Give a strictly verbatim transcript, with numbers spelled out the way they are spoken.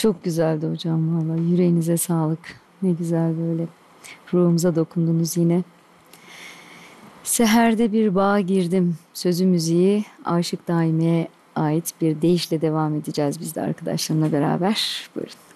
Çok güzeldi hocam valla. Yüreğinize sağlık. Ne güzel böyle. Ruhumuza dokundunuz yine. Seherde bir bağa girdim. Sözü müziği Aşık Daime'ye ait bir deyişle devam edeceğiz biz de arkadaşlarımla beraber. Buyurun.